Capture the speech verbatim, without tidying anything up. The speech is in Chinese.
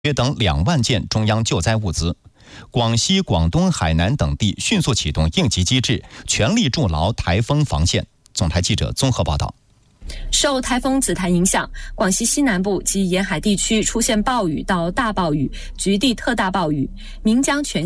约等两万件中央救灾物资。广西、广东、海南等地迅速启动应急机制，全力筑牢台风防线。总台记者综合报道。 受台风紫檀影响，广西西南部及沿海地区出现暴雨到大暴雨，局地特大暴雨，岷江全